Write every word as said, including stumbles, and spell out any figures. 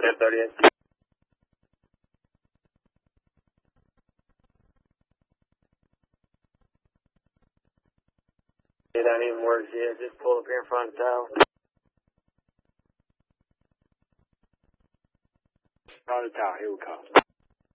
ten thirty-eight. It don't even work yet. Just pull up here in front of the tower. Front of the tower. Here we come.